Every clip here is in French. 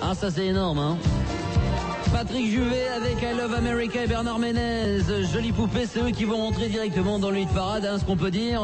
Ah, ça c'est énorme, hein. Patrick Juvet avec I Love America et Bernard Ménez. Jolie poupée, c'est eux qui vont rentrer directement dans le hit parade, hein, ce qu'on peut dire.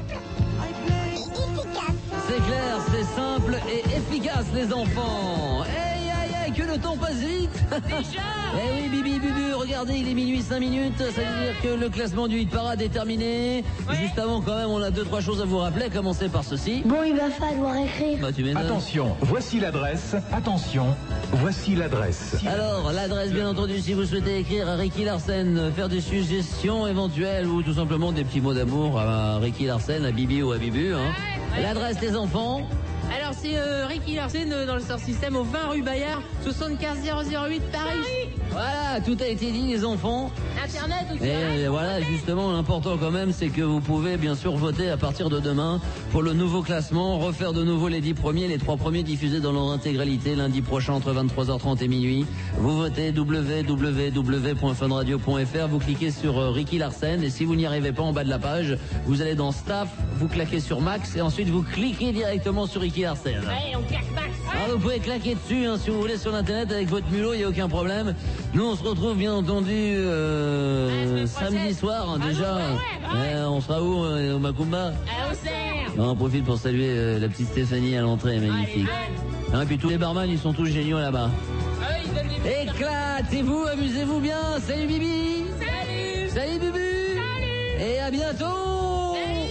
C'est clair, c'est simple et efficace, les enfants. Aïe, aïe, aïe, que le temps passe vite. Déjà. Eh oui, Bibi, Bubu, regardez, il est minuit 5 minutes. Ça veut dire que le classement du hit parade est terminé. Ouais. Juste avant, quand même, on a 2-3 choses à vous rappeler. Commencez par ceci. Bon, il va falloir écrire. Bah, tu m'énerves. Attention, voici l'adresse. Attention, voici l'adresse. Alors, l'adresse, bien entendu, si vous souhaitez écrire à Ricky Larsen, faire des suggestions éventuelles ou tout simplement des petits mots d'amour à Ricky Larsen, à Bibi ou à Bibu. Hein. Ouais. L'adresse des enfants. Alors c'est Ricky Larsen dans le Star System au 20 rue Bayard, 75 008 Paris. Voilà, tout a été dit, les enfants. Internet aussi. Et voilà, justement, l'important quand même, c'est que vous pouvez bien sûr voter à partir de demain pour le nouveau classement, refaire de nouveau les 10 premiers, les 3 premiers diffusés dans leur intégralité lundi prochain entre 23h30 et minuit. Vous votez www.funradio.fr, vous cliquez sur Ricky Larsen et si vous n'y arrivez pas en bas de la page, vous allez dans Staff, vous claquez sur Max et ensuite vous cliquez directement sur Ricky Larsen. Ouais, on claque Max. Alors vous pouvez claquer dessus hein, si vous voulez sur internet avec votre mulot, il n'y a aucun problème. Nous on se retrouve bien entendu samedi soir hein, déjà. On sera où au Macumba? À Auxerre. On en profite pour saluer la petite Stéphanie à l'entrée, magnifique. Hein, et puis tous les barman ils sont tous géniaux là-bas. Ah oui, ils donnent des Éclatez-vous, amusez-vous bien. Salut Bibi. Salut. Salut Bubu. Salut. Et à bientôt.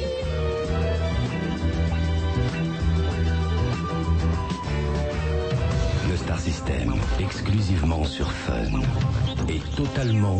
Le Star System, exclusivement sur Fun, et totalement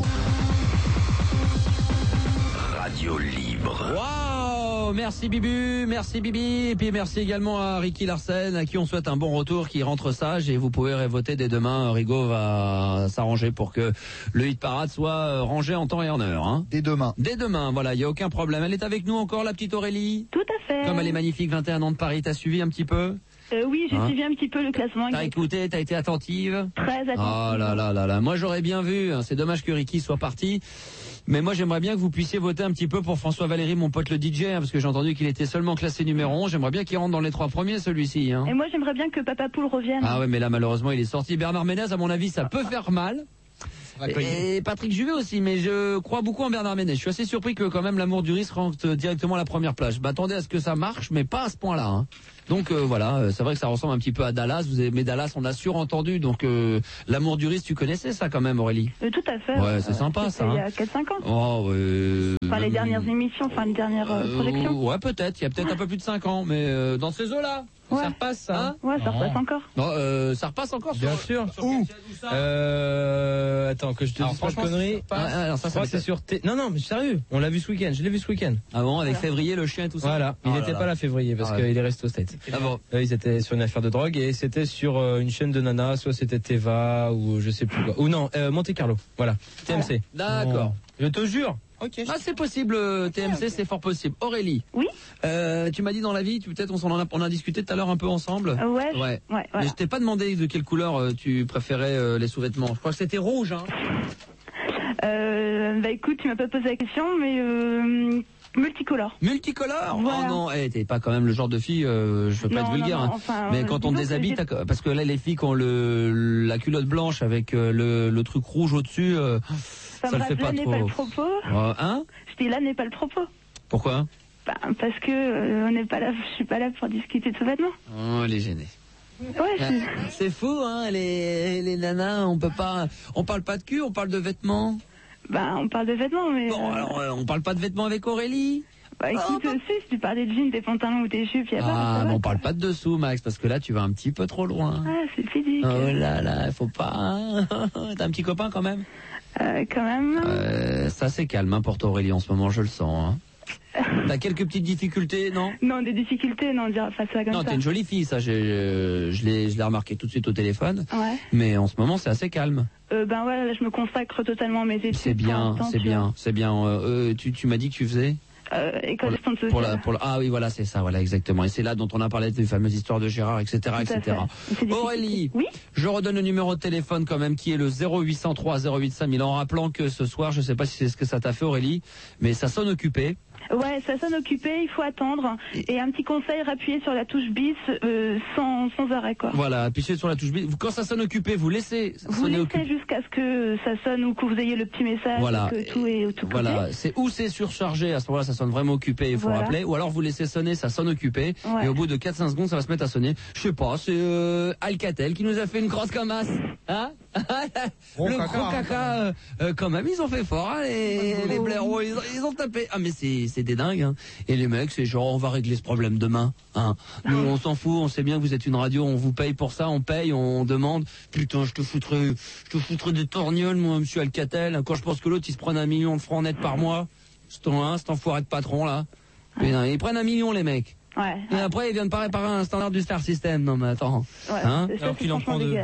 radio libre. Waouh, merci Bibu, merci Bibi, et puis merci également à Ricky Larsen, à qui on souhaite un bon retour, qui rentre sage, et vous pouvez voter dès demain. Rigaud va s'arranger pour que le hit parade soit rangé en temps et en heure. Hein. Dès demain. Dès demain, voilà, il n'y a aucun problème. Elle est avec nous encore, la petite Aurélie. Tout à fait. Comme elle est magnifique, 21 ans de Paris, t'as suivi un petit peu? Oui, j'ai Hein suivi un petit peu le classement. T'as écouté, t'as été attentive? Très attentive. Oh là là là là, moi j'aurais bien vu, hein. C'est dommage que Ricky soit parti. Mais moi j'aimerais bien que vous puissiez voter un petit peu pour François Valéry, mon pote le DJ, hein, parce que j'ai entendu qu'il était seulement classé numéro 11. J'aimerais bien qu'il rentre dans les 3 premiers celui-ci. Hein. Et moi, j'aimerais bien que Papa Poule revienne. Ah ouais, mais là malheureusement il est sorti. Bernard Ménez, à mon avis, ça peut faire mal. Et Patrick Juvet aussi, mais je crois beaucoup en Bernard Ménez. Je suis assez surpris que quand même l'amour du risque rentre directement à la première place. Je m'attendais à ce que ça marche, mais pas à ce point-là. Hein. Donc voilà, c'est vrai que ça ressemble un petit peu à Dallas. Mais Dallas, on a surentendu. Donc l'amour du risque, tu connaissais ça quand même, Aurélie? Tout à fait. Ouais, c'est sympa ça. Il y Hein. a 4-5 ans. Oh, Enfin, les dernières émissions, enfin les dernières projections. Ouais, peut-être. Il y a peut-être un peu plus de 5 ans, mais dans ces eaux-là. Ouais. Ça repasse, ça. Hein Ouais, ça repasse encore. Non, ça repasse encore. Bien sûr. Où Attends, que je te dise pas de conneries. Alors ça, Je crois que c'est sur Non, mais sérieux, on l'a vu ce week-end, je l'ai vu ce week-end. Ah bon, avec février, le chien et tout ça. Voilà, il n'était pas là février parce qu'il est resté au States. Ah bon. Ils étaient sur une affaire de drogue et c'était sur une chaîne de nana, soit c'était Teva ou je sais plus quoi. Ou non, Monte Carlo, voilà, TMC. D'accord. Je te jure. Ok. Ah, c'est possible, TMC, c'est fort possible. Aurélie. Oui. Tu m'as dit dans la vie, peut-être on a discuté tout à l'heure un peu ensemble. Ouais. Ouais. Voilà. Mais je t'ai pas demandé de quelle couleur tu préférais les sous-vêtements. Je crois que c'était rouge, hein. Bah écoute, tu m'as pas posé la question, mais multicolore. Multicolore. Voilà. Oh non, t'es pas quand même le genre de fille, je veux pas Non, être vulgaire, non, hein. enfin, Mais quand on te disons que déshabille, parce que là les filles qui ont la culotte blanche avec le truc rouge au-dessus, ça le fait pas là n'est trop. pas le propos. Hein? Je dis là n'est pas le propos. Pourquoi? Bah, parce que on n'est pas là, je suis pas là pour discuter de sous-vêtements. Oh, elle est gênée. Ouais. C'est fou, hein, les nanas, on parle pas de cul, on parle de vêtements. Bah, on parle de vêtements, mais. Bon, alors, on parle pas de vêtements avec Aurélie. Bah, écoute, si tu parlais de jeans, des pantalons ou des jupes, y a pas. Ah, mais on parle pas de dessous, Max, parce que là, tu vas un petit peu trop loin. Ah, c'est physique. Oh là là, faut pas. Hein. T'as un petit copain quand même? Quand même. Ça c'est calme, hein, pour toi, Aurélie, en ce moment, je le sens. Hein. T'as quelques petites difficultés, non? Non, des difficultés, non, dire pas ça comme non, ça. t'es une jolie fille, ça, je l'ai remarqué tout de suite au téléphone. Ouais. Mais en ce moment, c'est assez calme. Ben voilà, là, je me consacre totalement à mes études. C'est bien, c'est bien, c'est bien. Tu m'as dit que tu faisais? École assistante sociale. Ah oui, voilà, c'est ça, voilà, exactement. Et c'est là dont on a parlé des fameuses histoires de Gérard, etc., etc. Aurélie, oui, je redonne le numéro de téléphone quand même, qui est le 0803 08 5000, en rappelant que ce soir, je sais pas si c'est ce que ça t'a fait, Aurélie, mais ça sonne occupé. Ouais, ça sonne occupé, il faut attendre. Et un petit conseil, appuyer sur la touche bis sans arrêt, quoi. Voilà, appuyez sur la touche bis. Quand ça sonne occupé, vous laissez sonner occupé. Jusqu'à ce que ça sonne ou que vous ayez le petit message, voilà. que tout est tout voilà, c'est surchargé, à ce moment-là ça sonne vraiment occupé, il faut rappeler, ou alors vous laissez sonner, ça sonne occupé, et au bout de 4-5 secondes ça va se mettre à sonner. Je sais pas, c'est Alcatel qui nous a fait une grosse camasse, hein. Le gros caca, quand même ils ont fait fort, hein, les blaireaux, ils ont tapé. Ah mais c'est des dingues, hein. Et les mecs c'est genre on va régler ce problème demain, hein. Nous on s'en fout, on sait bien que vous êtes une radio, on vous paye pour ça, on paye, on demande. Putain je te foutrais des torgnoles moi monsieur Alcatel, quand je pense que l'autre il se prend 1 million de francs net par mois, cet enfoiré de patron là. Putain, ils prennent 1 million les mecs. Ouais. Et après, ils viennent pas réparer un standard du Star System. Non, mais attends. Ouais, hein? Alors qu'il en prend deux.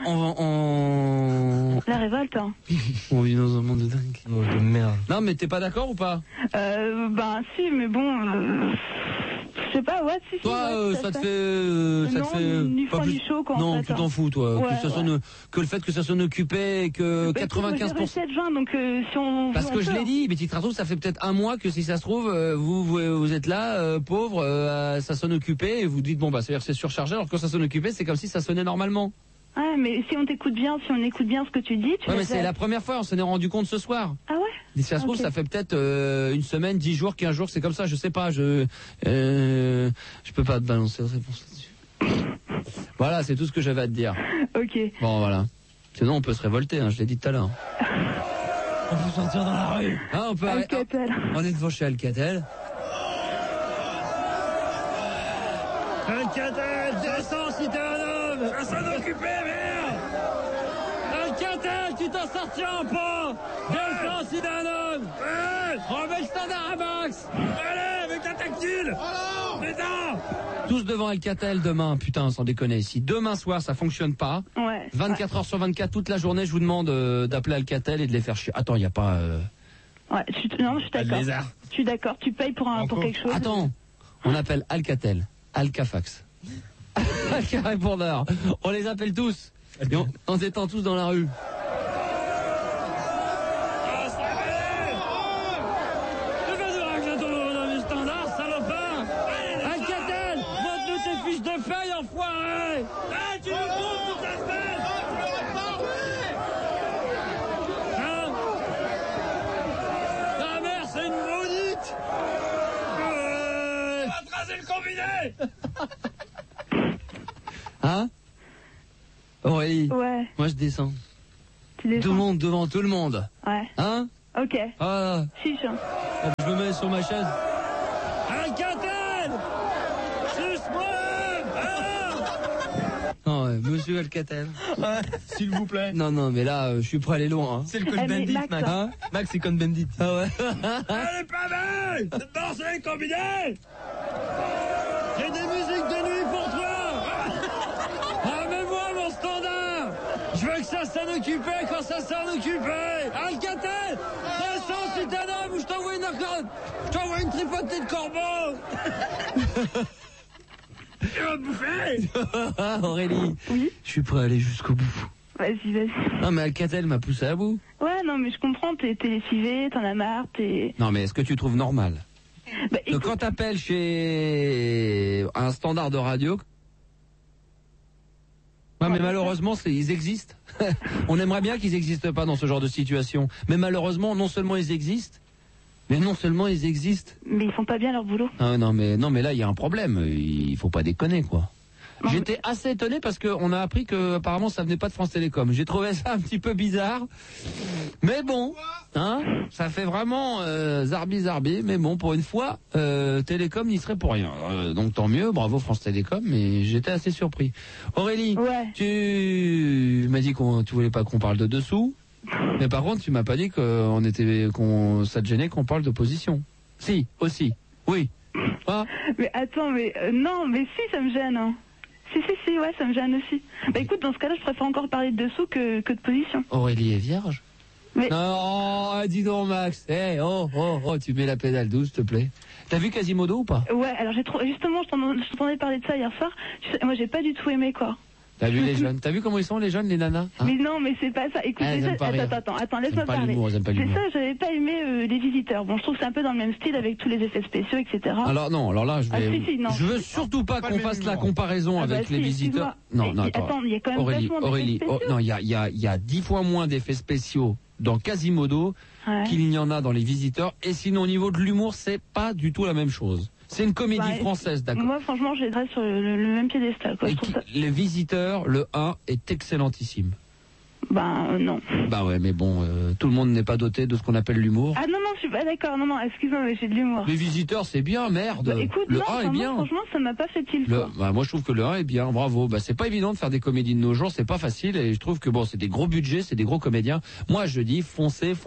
La révolte, hein. On vit dans un monde de dingue. Oh, de merde. Non, mais t'es pas d'accord ou pas? Ben, si, mais bon, je sais pas, ouais, si. Toi, ouais, ça te fait ni pas froid plus. ni chaud, quoi. Non, tu t'en fous, toi. Ouais, que ça sonne, que le fait que ça sonne occupé et que 95%. J'ai 20, donc si on. Parce que je l'ai dit, mais tu te retrouves, ça fait peut-être 1 mois que si ça se trouve, vous êtes là, pauvre, ça sonne occupé, et vous dites bon bah c'est-à-dire que c'est surchargé, alors que quand ça sonne occupé, c'est comme si ça sonnait normalement. Ah, mais si on t'écoute bien, si on écoute bien ce que tu dis, Ouais, mais c'est la première fois, on s'en est rendu compte ce soir. Ah ouais? Si ça se trouve, ça fait peut-être 1 semaine, 10 jours, 15 jours, c'est comme ça, je sais pas, je peux pas te balancer de réponse là-dessus. Voilà, c'est tout ce que j'avais à te dire. Ok. Bon, voilà. Sinon, on peut se révolter, hein, je l'ai dit tout à l'heure. On peut sortir dans la rue. Ah, on peut Alcatel. On est devant chez Alcatel. Alcatel, descends si t'es un homme. Ça sonne occupé, merde. Alcatel, tu t'en sortiras pas. Descends si t'es un homme. Remets le standard à max. Allez, avec la tactile. Putain. Tous devant Alcatel demain, putain, sans déconner. Si demain soir ça fonctionne pas, 24 heures sur 24, toute la journée, je vous demande d'appeler Alcatel et de les faire chier. Attends, il y a pas. Ouais, non, je suis d'accord. Je suis d'accord. Tu payes pour quelque chose. Attends, on appelle Alcatel, Alcafax, Alca répondeur. On les appelle tous. Et on s'étend tous dans la rue. Hein? Aurélie? Ouais. Moi je descends. Tu descends? Tout le monde devant tout le monde. Ouais. Hein? Ok. Ah. Chiche. Je me mets sur ma chaise. Alcatel! Suce-moi! Non, monsieur Alcatel. S'il vous plaît. Non, mais là, je suis prêt à aller loin. Hein. C'est le Cohn-Bendit, Max. Hein? Max, c'est Cohn-Bendit. Ah ouais. Elle est pas mal! Cette danse est combinée! J'ai des musiques de nuit pour toi! Ramène-moi mon standard! Je veux que ça sonne occupé quand ça sonne occupé! Alcatel! Descends si t'es un homme ou je t'envoie une tripotée de corbeaux! Tu vas me bouffer! Aurélie, oui, je suis prêt à aller jusqu'au bout. Vas-y. Non mais Alcatel m'a poussé à bout. Ouais, non mais je comprends, t'es lessivé, t'en as marre, Non mais est-ce que tu trouves normal écoute... quand t'appelles chez un standard de radio... Non mais malheureusement ils existent. On aimerait bien qu'ils n'existent pas dans ce genre de situation. Mais malheureusement, non seulement ils existent, mais ils font pas bien leur boulot. Ah, non mais là il y a un problème. Il faut pas déconner quoi. Non, j'étais assez étonné parce qu'on a appris que apparemment ça venait pas de France Télécom. J'ai trouvé ça un petit peu bizarre. Mais bon, hein, ça fait vraiment zarbi. Mais bon, pour une fois, Télécom n'y serait pour rien. Donc tant mieux, bravo France Télécom. Mais j'étais assez surpris. Aurélie, tu m'as dit tu voulais pas qu'on parle de dessous. Mais par contre, tu m'as pas dit ça te gênait qu'on parle d'opposition. Si, aussi, oui. Ah. Mais attends, non, mais si, ça me gêne. Hein. Si, ouais, ça me gêne aussi. Bah écoute, dans ce cas-là, je préfère encore parler de dessous que de position. Aurélie est vierge? Mais... Non, dis donc Max. Tu mets la pédale douce, s'il te plaît. T'as vu Quasimodo ou pas? Ouais, alors justement, je t'entendais parler de ça hier soir. Moi, j'ai pas du tout aimé, quoi. T'as vu les jeunes? T'as vu comment ils sont les jeunes, les nanas? Hein? Mais non, mais c'est pas ça. Écoute, attends, laisse-moi parler. C'est ça, j'avais pas aimé Les Visiteurs. Bon, je trouve que c'est un peu dans le même style avec tous les effets spéciaux, etc. Alors non, alors là, non. Je veux surtout pas qu'on fasse la comparaison avec Les Visiteurs. Non, attends, il y a quand même Aurélie, non, il y a 10 fois moins d'effets spéciaux dans Quasimodo qu'il n'y en a dans Les Visiteurs. Et sinon, au niveau de l'humour, c'est pas du tout la même chose. C'est une comédie française, d'accord. Moi, franchement, je les dresse sur le même piédestal. Quoi. Les Visiteurs, le 1 est excellentissime. Non. Bah ouais, mais bon, tout le monde n'est pas doté de ce qu'on appelle l'humour. Ah non, je suis pas d'accord. Non, excuse-moi, mais j'ai de l'humour. Les Visiteurs, c'est bien, merde. Écoute, le 1 est bien. Franchement, ça m'a pas fait tilt. Moi, je trouve que le 1 est bien, bravo. C'est pas évident de faire des comédies de nos jours, c'est pas facile. Et je trouve que c'est des gros budgets, c'est des gros comédiens. Moi, je dis, foncez.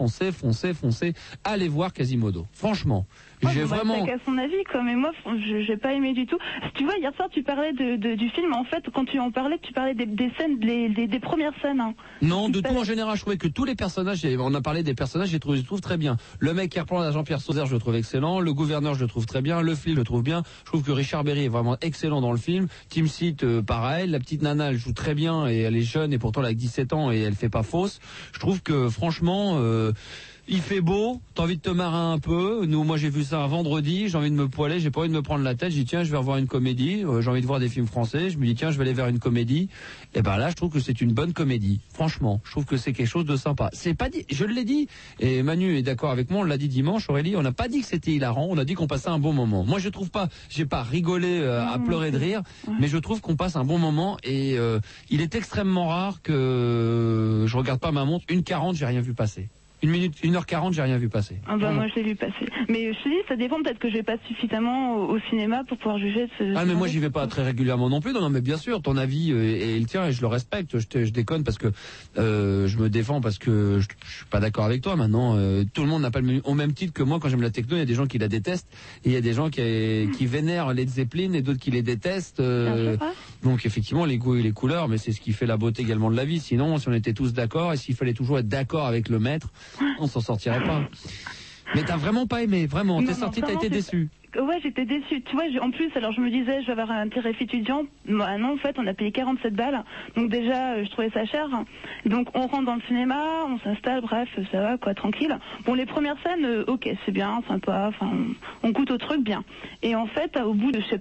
Allez voir Quasimodo. Franchement. J'ai vraiment. Chacun son avis, quoi. Mais moi, j'ai pas aimé du tout. Tu vois, hier soir, tu parlais du film. En fait, quand tu en parlais, tu parlais des scènes, des premières scènes. Hein. Non, de tout en général, je trouvais que tous les personnages, on a parlé des personnages, je trouve très bien. Le mec qui reprend à Jean-Pierre Sauzère, je le trouve excellent. Le gouverneur, je le trouve très bien. Le flic, je le trouve bien. Je trouve que Richard Berry est vraiment excellent dans le film. Tim Seat, pareil. La petite nana, elle joue très bien et elle est jeune et pourtant elle a 17 ans et elle fait pas fausse. Je trouve que franchement. Il fait beau, t'as envie de te marrer un peu. Moi j'ai vu ça un vendredi, j'ai envie de me poiler, j'ai pas envie de me prendre la tête. J'ai dit tiens, je vais revoir une comédie. J'ai envie de voir des films français. Je me dis tiens, je vais aller vers une comédie. Et là, je trouve que c'est une bonne comédie. Franchement, je trouve que c'est quelque chose de sympa. C'est pas dit, je l'ai dit. Et Manu est d'accord avec moi. On l'a dit dimanche, Aurélie. On n'a pas dit que c'était hilarant. On a dit qu'on passait un bon moment. Moi, je trouve pas. J'ai pas rigolé à pleurer de rire, mais je trouve qu'on passe un bon moment. Et il est extrêmement rare que je regarde pas ma montre. 1h40, j'ai rien vu passer. 1h40, j'ai rien vu passer. Moi je l'ai vu passer. Mais je te dis, ça dépend, peut-être que je vais pas suffisamment au cinéma pour pouvoir juger de ce... mais moi j'y vais pas très régulièrement non plus. Non, mais bien sûr, ton avis est le tien et je le respecte. Je déconne parce que je me défends parce que je suis pas d'accord avec toi. Maintenant, tout le monde n'a pas le même... Au même titre que moi, quand j'aime la techno, il y a des gens qui la détestent et il y a des gens qui vénèrent les Zeppelin et d'autres qui les détestent. Donc effectivement, les goûts et les couleurs, mais c'est ce qui fait la beauté également de la vie. Sinon, si on était tous d'accord et s'il fallait toujours être d'accord avec le maître, on s'en sortirait pas. Mais t'as vraiment pas aimé, vraiment. T'es sorti, t'as été déçu. Ouais, j'étais déçue. Tu vois, en plus, alors je me disais, je vais avoir un tarif étudiant. Non, en fait, on a payé 47 balles. Donc déjà, je trouvais ça cher. Donc on rentre dans le cinéma, on s'installe, bref, ça va, quoi, tranquille. Bon, les premières scènes, ok, c'est bien, sympa, enfin, on goûte au truc, bien. Et en fait, au bout de,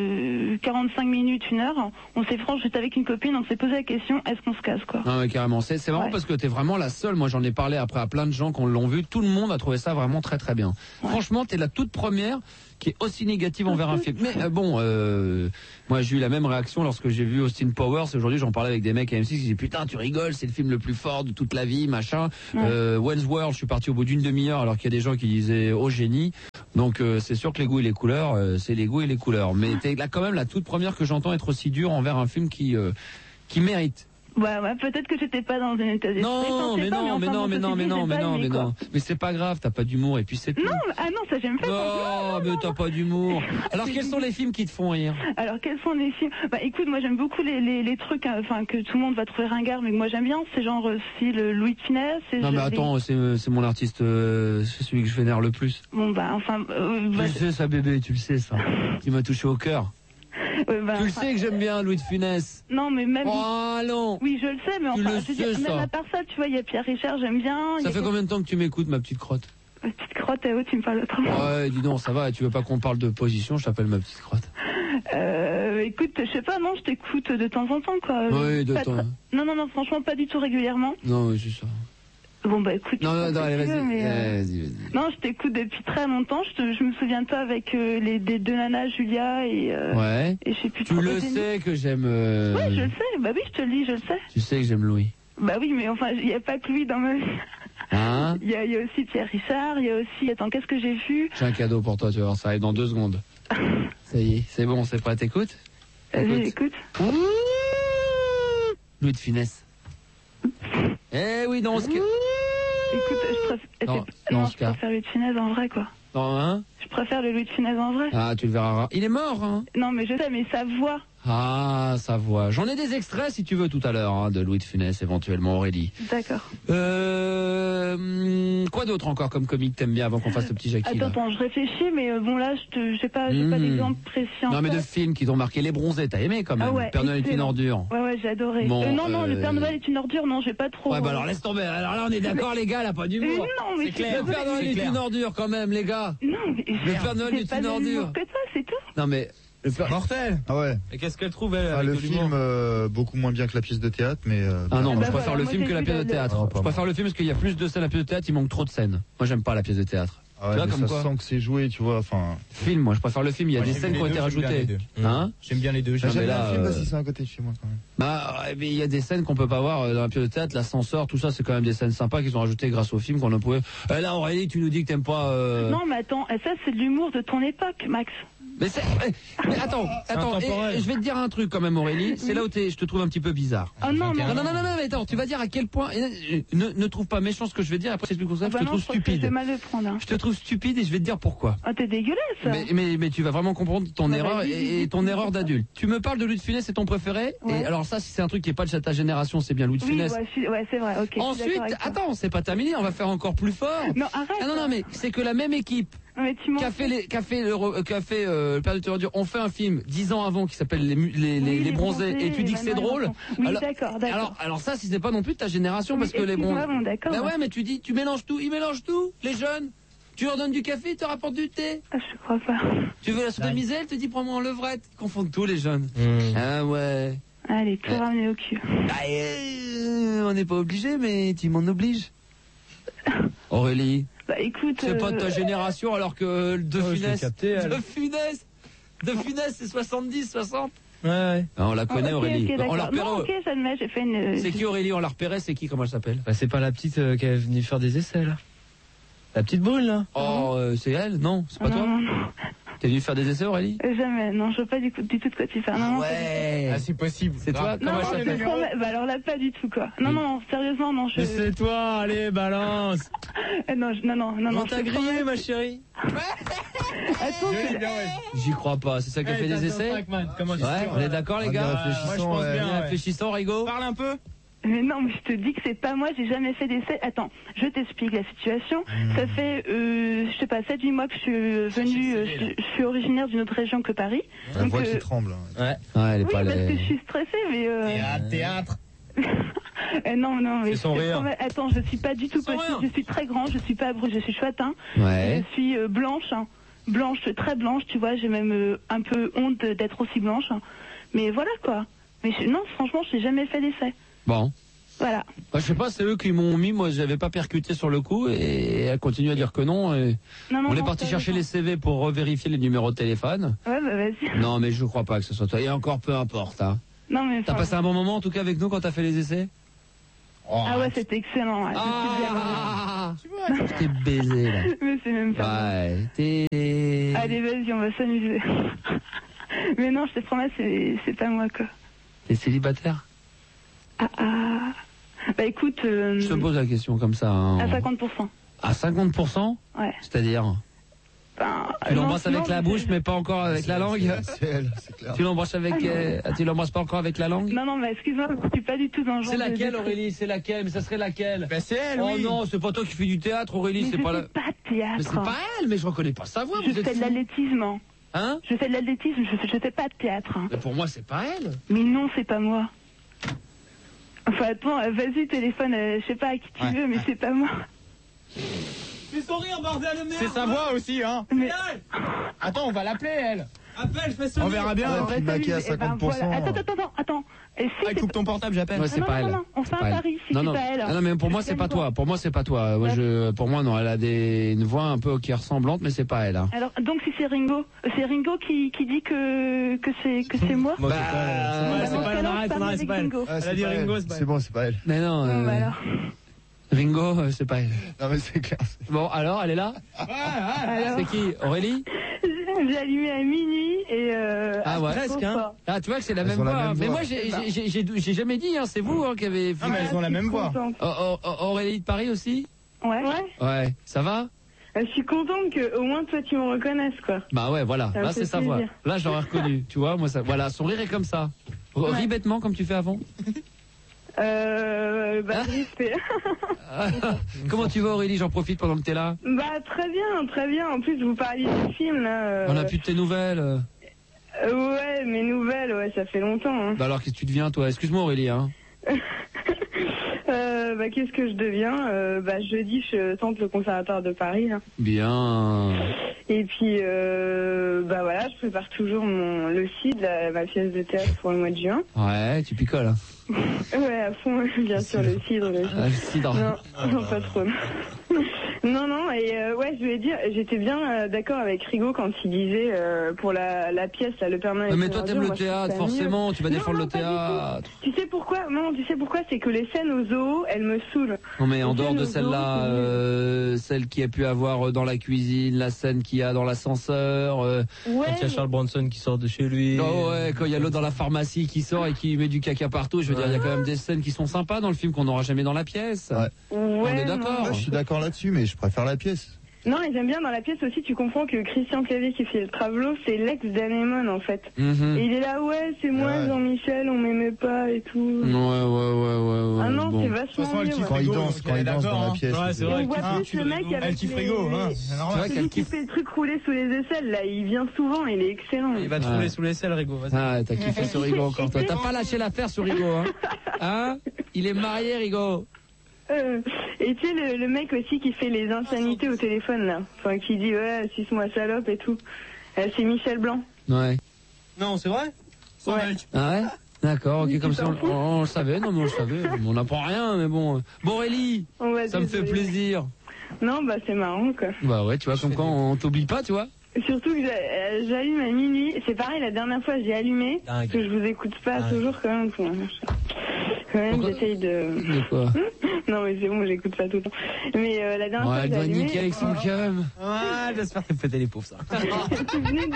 45 minutes, 1 heure, on s'est franchement, j'étais avec une copine, on s'est posé la question, est-ce qu'on se casse, quoi? Ah ouais, carrément. C'est marrant parce que t'es vraiment la seule. Moi, j'en ai parlé après à plein de gens qui l'ont vu. Tout le monde a trouvé ça vraiment très très bien. Ouais. Franchement, t'es la toute première qui est aussi négative envers un film. Mais moi j'ai eu la même réaction lorsque j'ai vu Austin Powers. Aujourd'hui j'en parlais avec des mecs à M6 qui disaient putain tu rigoles, c'est le film le plus fort de toute la vie, machin. Wayne's World, je suis parti au bout d'une demi-heure alors qu'il y a des gens qui disaient oh génie. Donc c'est sûr que les goûts et les couleurs, c'est les goûts et les couleurs. Mais t'es là quand même la toute première que j'entends être aussi dur envers un film qui mérite. Ouais, peut-être que j'étais pas dans un état d'esprit. Non, mais c'est pas grave, t'as pas d'humour et puis c'est tout. Non, ça j'aime pas. Non, mais t'as pas d'humour. Alors quels sont les films qui te font rire? Alors quels sont les films? Écoute, moi j'aime beaucoup les trucs, que tout le monde va trouver ringard, mais que moi j'aime bien. C'est genre aussi le Louis de Funès. Non mais attends, c'est mon artiste, c'est celui que je vénère le plus. Bon tu sais ça bébé, tu le sais ça. Qui m'a touché au cœur. Tu le sais que j'aime bien Louis de Funès. Non mais même... Oh non. Oui je le sais, mais même à part ça, tu vois, il y a Pierre Richard, j'aime bien. Ça fait combien de temps que tu m'écoutes, ma petite crotte? Ma petite crotte, tu me parles autrement. Ouais, dis donc, ça va, tu veux pas qu'on parle de position, je t'appelle ma petite crotte. Écoute, je sais pas, non, je t'écoute de temps en temps, quoi. Oui, de temps. Non, franchement, pas du tout régulièrement. Non, oui, c'est ça. Bon écoute. Non, vas-y. Non, je t'écoute depuis très longtemps. Je me souviens pas avec les deux nanas, Julia et. Ouais. Et je sais plus. Tu le sais que j'aime. Ouais, je le sais. Bah oui, je te le dis, je le sais. Tu sais que j'aime Louis. Bah oui, mais enfin, il y a pas que lui dans ma vie. Hein? Il y a aussi Pierre Richard. Il y a aussi. Attends, qu'est-ce que j'ai vu? J'ai un cadeau pour toi, tu vas voir, ça arrive dans 2 secondes. Ça y est, c'est bon, c'est prêt, t'écoutes? Vas-y, écoute. Louis de Funès. Eh oui, dans ce cas. Écoute, je préfère Louis de Funès en vrai, quoi. Non, hein? Je préfère le Louis de Funès en vrai. Ah, tu le verras. Il est mort, hein? Non, mais je sais, mais sa voix. Ah, sa voix. J'en ai des extraits si tu veux tout à l'heure, hein, de Louis de Funès, éventuellement, Aurélie. D'accord. Quoi d'autre encore comme comique t'aimes bien avant qu'on fasse le petit Jackie? Attends, je réfléchis, mais bon là, j'ai pas d'exemple précis. Non, mais de films qui t'ont marqué. Les Bronzés, t'as aimé quand même. Ah ouais, Le Père Noël est une ordure. Ouais, j'ai adoré. Bon, non, le Père Noël est une ordure, non, j'ai pas trop. Ouais, bah alors laisse tomber. Alors là, on est d'accord, les gars, là, pas d'humour. Non, mais c'est clair. Le Père Noël est une ordure quand même, les gars. Non, mais le Père Noël est une ordure. Que ça, c'est tout. Non, mais. Mortel. Ah ouais. Et qu'est-ce qu'elle trouve elle avec le film beaucoup moins bien que la pièce de théâtre, mais. Ah non, moi je préfère le film que la pièce de théâtre. Je préfère le film parce qu'il y a plus de scènes à la pièce de théâtre, il manque trop de scènes. Moi j'aime pas la pièce de théâtre. Ah ouais, tu vois, mais comme ça quoi sent que c'est joué, tu vois. Enfin. Film, moi je préfère le film. Il y a des scènes qui ont été rajoutées. Hein? J'aime bien les deux. J'aime bien le film aussi, c'est à côté de chez moi quand même. Bah, mais il y a des scènes qu'on peut pas voir dans la pièce de théâtre, l'ascenseur, tout ça, c'est quand même des scènes sympas qu'ils ont rajoutées grâce au film qu'on ne pouvait. Là, Aurélie, tu nous dis que t'aimes pas. Non, mais attends, ça c'est de l'humour de ton époque, Max. Mais attends, je vais te dire un truc quand même, Aurélie. C'est là où je te trouve un petit peu bizarre. Oh non, mais attends, tu vas dire à quel point. Ne trouve pas méchant ce que je vais dire. Après, c'est plus comme ça. Je te trouve stupide. Je te trouve stupide et je vais te dire pourquoi. Ah, t'es dégueulasse. Mais tu vas vraiment comprendre ton erreur et ton erreur d'adulte. Tu me parles de Louis de Funès, c'est ton préféré. Et alors ça, si c'est un truc qui est pas de ta génération, c'est bien Louis de Funès. Ouais, c'est vrai. Ok. Ensuite, attends, c'est pas terminé. On va faire encore plus fort. Non, arrête. Ah non, mais c'est que la même équipe. Qui a fait le Père de Théodore, on fait un film 10 ans avant qui s'appelle les Bronzés et tu dis que c'est drôle. Oui, d'accord. Alors ça, si c'est pas non plus de ta génération parce que les Bronzés. Bah ouais, mais tu dis, tu mélanges tout, ils mélangent tout, les jeunes. Tu leur donnes du café, ils te rapportent du thé. Ah, je crois pas. Tu veux la sodomiser, elle te dit prends-moi en levrette. Ils confondent tout les jeunes. Ah ouais. Allez, tout ramener au cul. On n'est pas obligé, mais tu m'en obliges. Aurélie. Bah écoute. C'est pas de ta génération alors que De Funès. De Funès, c'est 70, 60. Ouais. Ah, on la connaît, Aurélie. On la repérait. J'ai fait une. C'est qui Aurélie? On la repérait, c'est qui? Comment elle s'appelle? Bah, c'est pas la petite qui est venue faire des essais là. La petite brune là. Oh, c'est elle? Non, c'est pas toi? Non. T'es venue faire des essais, Aurélie? Jamais, non, je veux pas du tout de quoi tu parles. Ouais. Ah, c'est possible. C'est toi? Comment elle s'appelle? Bah alors là, pas du tout quoi. Non, sérieusement, non. C'est toi, allez, balance. Non. On t'a grillé, ma chérie. Attends, j'y crois pas. C'est ça qui a fait des essais? Ouais, on est d'accord, les gars? Moi, je pense bien. Réfléchissant, Rigaud. Parle un peu. Mais non, mais je te dis que c'est pas moi, j'ai jamais fait d'essai. Attends, je t'explique la situation. Ça fait, je sais pas, 7-8 mois que je suis venue, je suis originaire d'une autre région que Paris. La voix qui tremble. Ouais, elle est pas parce que je suis stressée, mais... Théâtre. non, mais... C'est son rire. Attends, je suis pas du tout petite, je suis très grande, je suis pas brune, je suis chouettin. Ouais. Je suis blanche, très blanche, tu vois, j'ai même un peu honte d'être aussi blanche. Mais voilà, quoi. Mais non, franchement, je n'ai jamais fait d'essai. Bon. Voilà. Bah, je sais pas, c'est eux qui m'ont mis, moi j'avais pas percuté sur le coup et elle continue à dire que non. Et on est parti chercher les CV pour revérifier les numéros de téléphone. Ouais, bah vas-y. Non, mais je crois pas que ce soit toi. Et encore peu importe. Hein. Non, mais t'as passé un bon moment en tout cas avec nous quand t'as fait les essais? Ah ouais, c'était excellent. Ouais. Tu vois, je t'ai baisé là. Mais c'est même pas. Ouais, allez, vas-y, on va s'amuser. Mais non, je te promets, c'est pas moi quoi. T'es célibataire? Bah écoute... Je te pose la question comme ça. Hein. À 50%. À 50%? Ouais. C'est-à-dire? Tu l'embrasses avec la bouche mais pas encore avec la langue? C'est elle, c'est clair. Tu l'embrasses avec... tu l'embrasses pas encore avec la langue? Non, mais excuse-moi, je suis pas du tout dans le genre. C'est laquelle, Aurélie? C'est laquelle? Mais ça serait laquelle? Bah c'est elle, oui. Oh non, c'est pas toi qui fais du théâtre, Aurélie, c'est pas la... pas de théâtre. Mais c'est pas elle, mais je reconnais pas sa voix. Je fais de l'athlétisme. Hein? Je fais de l'athlétisme, je fais pas de théâtre. Mais pour moi, c'est pas elle. Mais non, c'est pas moi. Enfin, attends, vas-y, téléphone, je sais pas à qui tu veux, mais c'est pas moi. Fais son rire, bordel de merde. C'est sa voix aussi, hein. Mais... Attends, on va l'appeler, elle. Appelle, fais son rire. On verra bien. On va maquer à 50%. Voilà. Attends. Coupe ton portable, j'appelle. Ouais, c'est pas elle. Non, on fait un pari, si c'est pas elle. Non, mais pour moi, c'est pas toi. Pour moi, c'est pas toi. Moi, pour moi, non, elle a une voix un peu qui est ressemblante, mais c'est pas elle. Hein. Alors, donc, si c'est Ringo qui dit que c'est moi. C'est pas elle. Elle a dit Ringo, c'est bon, c'est pas elle. Mais non. Alors. Ringo, c'est pas elle. Non, mais c'est clair. Bon, alors, elle est là? C'est qui? Aurélie? J'ai allumé à minuit et... Ah ouais, presque, hein. Ah, tu vois que c'est la même voix. Mais moi, j'ai jamais dit, hein, c'est vous qui avez... Ah, mais elles ont la même voix. Aurélie de Paris aussi? Ouais. Ouais, ça va? Je suis contente que au moins toi tu me reconnaisses, quoi. Bah ouais, voilà. Ça me Là, fait c'est sa voix. plaisir. Là, je l'aurais reconnu. Tu vois, moi, ça. Voilà, son rire est comme ça. Ris bêtement comme tu fais avant. Respect. Comment tu vas, Aurélie? J'en profite pendant que t'es là. Bah, très bien, très bien. En plus, vous parliez du film, là. On a plus de tes nouvelles. Ouais, mes nouvelles, ouais, ça fait longtemps. Hein. Bah alors, qu'est-ce que tu deviens, toi? Excuse-moi, Aurélie, hein. Qu'est-ce que je deviens jeudi, je tente le conservatoire de Paris. Là. Bien. Et puis, voilà, je prépare toujours le CID, ma pièce de théâtre pour le mois de juin. Ouais, tu picoles. Hein. Ouais, à fond, bien sûr, le cidre. Le cidre. Non, pas trop. Non, et ouais, je voulais dire, j'étais bien d'accord avec Rigaud quand il disait pour la pièce, là, le Père Noël. Mais toi, t'aimes le théâtre, forcément, tu vas défendre le théâtre. Tu sais pourquoi? Non, tu sais pourquoi? C'est que les scènes au zoo, elles me saoulent. Non, mais en dehors de celle-là, celle qui a pu avoir dans la cuisine, la scène qu'il y a dans l'ascenseur. Ouais, quand il y a Charles Bronson qui sort de chez lui. Oh ouais, quand il y a l'autre dans la pharmacie qui sort et qui met du caca partout, je veux dire, il y a quand même des scènes qui sont sympas dans le film qu'on n'aura jamais dans la pièce. Ouais. On est d'accord. Je suis d'accord là-dessus, mais je préfère la pièce. Non, et j'aime bien dans la pièce aussi, tu comprends que Christian Clavier qui fait le Travelo, c'est l'ex d'Anémone en fait. Et il est là, ouais, c'est moi, Jean-Michel, on m'aimait pas et tout. Ouais. Ah non, c'est vachement bien. Quand il danse dans la pièce. Ouais, c'est vrai. On voit plus le mec avec kiffe Rigaud, hein. c'est vrai qu'il fait le truc rouler sous les aisselles, là, il vient souvent, il est excellent. Il va te rouler sous l'aisselle, Rigaud, vas-y. Ah, t'as kiffé sur Rigaud encore, toi. T'as pas lâché l'affaire sur Rigaud, hein. Hein? Il est marié, Rigaud. Et tu sais, le mec aussi qui fait les insanités au téléphone, là. Enfin, qui dit, ouais, suce-moi salope et tout. C'est Michel Blanc. Ouais. Non, c'est vrai? Ouais. Ah ouais? D'accord, ok, Oui, comme tu ça t'en fous on le savait, non mais on le savait, on n'apprend rien, mais bon. Bon Aurélie, Ouais, ça me fait désolée. plaisir. Non, bah c'est marrant, quoi. Bah ouais, tu vois, comme quoi on t'oublie pas, tu vois. Surtout que j'allume à minuit. C'est pareil, la dernière fois j'ai allumé, parce que je vous écoute pas toujours quand même. Quand même, j'essaye de... De quoi? Non mais c'est bon, j'écoute pas tout le temps. Mais la dernière fois Ouais, elle j'ai doit allumé... niquer avec son cum. Ouais, j'espère qu'elle péter les pauvres, ça. tu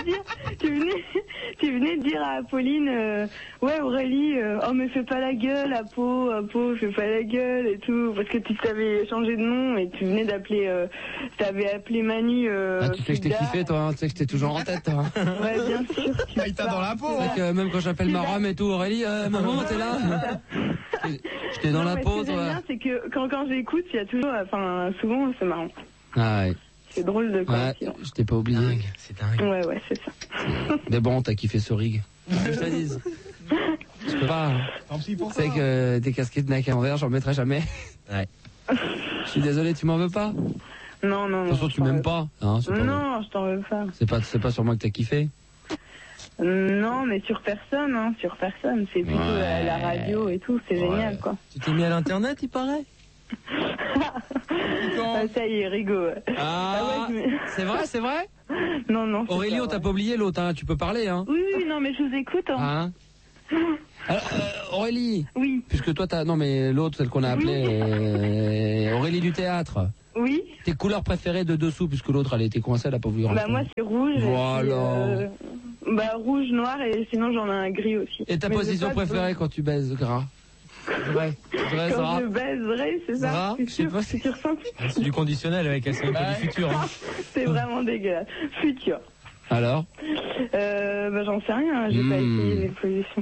venais de dire à Apolline, ouais Aurélie, oh mais fais pas la gueule, Apo, fais pas la gueule et tout, parce que tu t'avais changé de nom et tu venais d'appeler, t'avais appelé Manu. Tu sais que je t'ai kiffé, toi, hein, tu sais que je t'ai toujours en tête, toi. Hein. Ouais, bien sûr. Il t'a dans la peau. C'est vrai que même quand j'appelle ma rame et tout, Aurélie, maman, t'es là? J'étais dans la peau, Ce que j'aime bien, c'est que quand j'écoute, il y a toujours, enfin, souvent, c'est marrant. Ah ouais. C'est drôle de Ouais, coïncidence. je t'ai pas oublié. C'est dingue. Ouais, c'est ça. Mais bon, t'as kiffé ce rig. Que je te dise. Je peux pas. Tant pis pour Tu sais que des casquettes Nike en verre, j'en mettrai jamais. Ouais. Je suis désolé, tu m'en veux pas? Non. De toute façon, tu m'aimes pas. Hein, c'est pas Non, je t'en veux pas. C'est pas sur moi que t'as kiffé. Non, mais sur personne, hein, sur personne. C'est plutôt la radio et tout, c'est génial, quoi. Tu t'es mis à l'internet, il paraît? Ça y est, Rigaud. Ah, ouais, c'est vrai? Non. Aurélie, on t'a pas oublié l'autre, hein, tu peux parler, hein. Oui, non, mais je vous écoute, hein. Aurélie. Oui. Puisque toi, non, mais l'autre, celle qu'on a appelée Aurélie du théâtre. Oui. Tes couleurs préférées de dessous, puisque l'autre, elle a été coincée, elle a pas voulu répondre. Bah, moi, c'est rouge. Voilà. Et puis, rouge, noir, et sinon, j'en ai un gris aussi. Et ta position préférée quand tu baises, gras? Vrai, quand Zara. je baise, vrai, c'est ça. Zara, je sais pas si futur simple. C'est du conditionnel avec elle, c'est pas du futur. Hein. C'est vraiment dégueulasse. Futur. Alors? J'en sais rien, j'ai pas essayé les positions.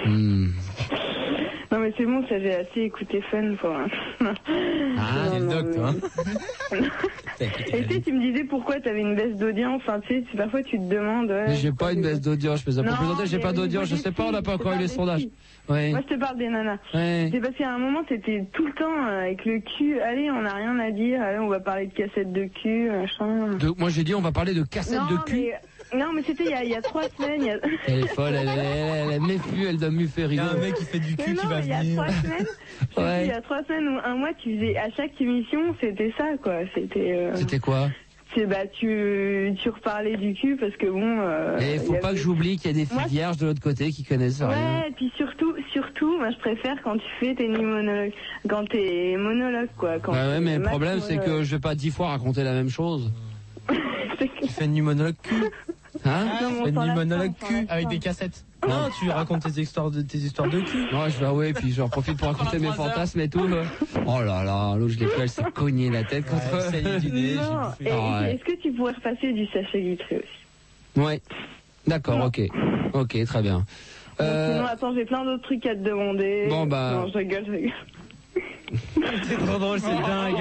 Non mais c'est bon, ça j'ai assez écouté Fun pour... c'est le doc, toi. Et tu me disais pourquoi t'avais une baisse d'audience, enfin tu sais, parfois tu te demandes... Mais j'ai pas une baisse d'audience, je fais ça pour plaisanter, j'ai pas d'audience, je sais pas, on n'a pas encore eu les sondages. Ouais. Moi je te parle des nanas. Ouais. C'est parce qu'à un moment t'étais tout le temps avec le cul, allez on n'a rien à dire, allez on va parler de cassettes de cul, machin... Moi j'ai dit on va parler de cassettes de cul. Non mais c'était il y a 3 semaines. Elle est folle, elle méfue, elle doit muffer Il y rigoler. a un mec qui fait du cul qui va venir. Il y a 3 semaines, il y a 3 semaines ou un mois, tu faisais à chaque émission, c'était ça quoi. C'était quoi? Tu reparlais du cul parce que bon. Et faut pas que j'oublie qu'il y a des filles vierges de l'autre côté qui connaissent rien. Ouais, et puis surtout, moi je préfère quand tu fais tes monologues, quand t'es monologue quoi. Ouais, mais le problème c'est que je vais pas 10 fois raconter la même chose. Tu fais une monologue cul. Hein? Non, Une limonade à la cul. Avec des cassettes. Non, tu racontes tes histoires de cul. Non, je vais avouer, puis j'en profite pour raconter mes fantasmes et tout. Oh là là, l'autre, je l'ai fait, elle s'est cognée la tête contre Salut du nez, Non, j'ai bouffé. et est-ce que tu pourrais repasser du sachet vitré aussi? Ouais. D'accord, ok. Ok, très bien. Sinon, attends, j'ai plein d'autres trucs à te demander. Bon, bah. Non, je rigole. C'est trop drôle, c'est dingue.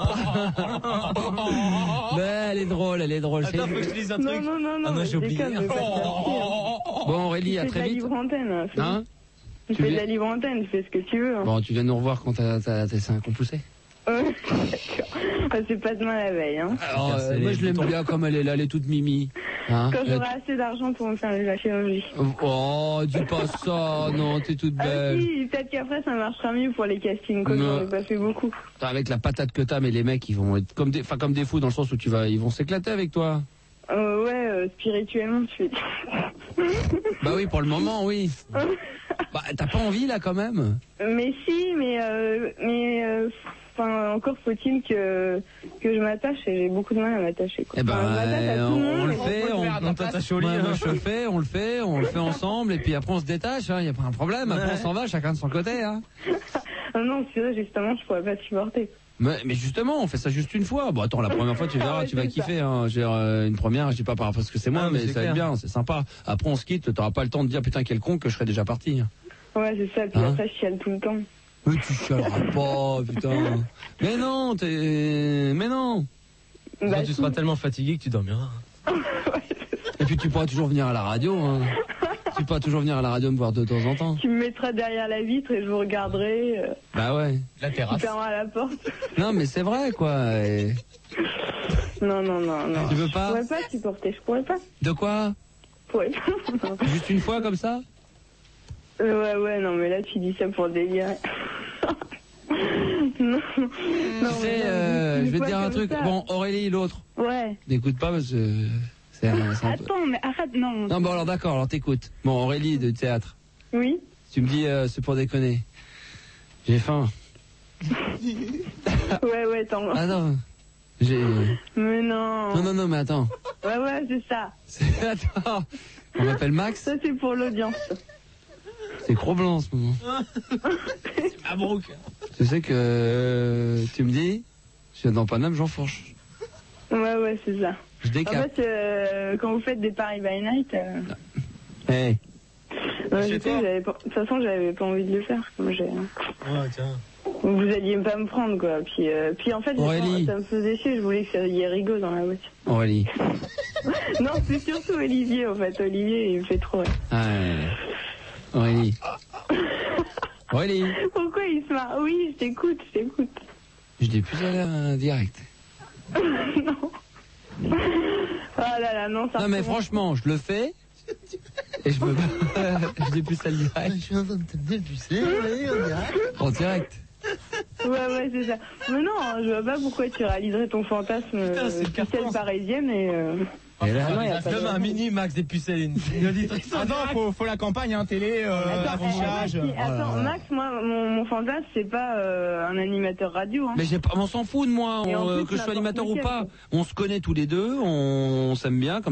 Mais elle est drôle. Attends, faut que je dise un truc. Non, Ah non, j'ai je oublié. déconne, je vais pas te faire chier, Bon, Aurélie, hein. à Tu fais très de la vite. libre antenne. Hein? Tu fais de la libre antenne, tu fais ce que tu veux. Hein. Bon, tu viens nous revoir quand t'as tes seins compoussés. D'accord. C'est pas demain la veille. Hein. Alors, moi, je l'aime bien comme elle est là, elle est toute mimi. Hein? Quand j'aurai assez d'argent pour me faire la chirurgie. Oh, dis pas ça, non, t'es toute Ah belle. si, peut-être qu'après ça marchera mieux pour les castings, quoi, j'en ai pas fait beaucoup. Avec la patate que t'as, mais les mecs, ils vont être comme des fous dans le sens où ils vont s'éclater avec toi. Spirituellement, tu veux dire. Bah oui, pour le moment, oui. Bah, t'as pas envie, là, quand même? Mais si, enfin, encore faut-il que je m'attache et j'ai beaucoup de mal à m'attacher, quoi. Eh ben, Enfin, je m'attache à tout le monde, on le mais- fait, on t'attache au lit. Moi, je le fais, on le fait ensemble, et puis après, on se détache, hein, y a pas un problème. Après, on s'en va, chacun de son côté, hein. Ah non, c'est vrai, justement, je pourrais pas te supporter. Mais justement, on fait ça juste une fois. Bon, attends, la première fois, tu verras, tu vas kiffer. Hein. Une première, je dis pas parce que c'est moi, mais ça va être bien, c'est sympa. Après, on se quitte, t'auras pas le temps de dire putain quel con que je serais déjà parti. Ouais, c'est ça, puis après, je chiale tout le temps. Mais tu chialeras pas, putain. Mais non. Quand tu seras tellement fatigué que tu dormiras. Et puis tu pourras toujours venir à la radio. Hein. Tu pourras toujours venir à la radio me voir de temps en temps. Tu me mettras derrière la vitre et je vous regarderai. Bah ouais. La terrasse. Tu fermeras la porte. Non, mais c'est vrai, quoi. Et... Non. Tu veux pas? Je pourrais pas supporter, je pourrais pas. De quoi? Je pourrais pas. Juste une fois comme ça? Ouais, non, mais là, tu dis ça pour délirer. Non. Tu sais, je vais te dire un truc. Ça. Bon, Aurélie, l'autre. Ouais. N'écoute pas parce que c'est un peu... Attends, mais arrête, non. Non, bon, alors d'accord, alors t'écoutes. Bon, Aurélie de théâtre. Oui. Tu me dis, c'est pour déconner. J'ai faim. Ouais, attends. Ah non. J'ai... Mais non. Non, mais attends. Ouais, c'est ça. Attends. On m'appelle Max. Ça, c'est pour l'audience. C'est Cro-Blanc en ce moment. Ah bon. Tu sais que tu me dis, je viens dans Paname, j'enfourche. Ouais, c'est ça. Je décape. En fait, quand vous faites des Paris by Night... Hey. je sais, de toute façon, j'avais pas envie de le faire. Comme j'ai... Ouais, tiens. Vous alliez pas me prendre, quoi. Puis en fait, ça me faisait chier, je voulais que ça y ait rigolo dans la voiture. Aurélie. Non, c'est surtout Olivier, en fait. Olivier, il me fait trop rire. Ah, ouais. Aurélie. Aurélie. Pourquoi il se marre? Oui, je t'écoute. Je dis plus à l'air direct. Non. Oh là, non, ça... Non, mais franchement, je le fais. Et je veux pas. Je dis plus à le direct. Je suis en train de te dépucer, En direct. Ouais, c'est ça. Mais non, je vois pas pourquoi tu réaliserais ton fantasme pucelle parisienne et... Et là, non, y a pas Demain, de... un mini Max des pucelles. Attends, faut la campagne, hein, télé, affichage. Attends, Max, moi, mon fantasme, c'est pas un animateur radio. Hein. Mais on s'en fout de moi, Et en plus, que je sois n'importe animateur ou lequel, pas. quoi. On se connaît tous les deux, on s'aime bien. Comme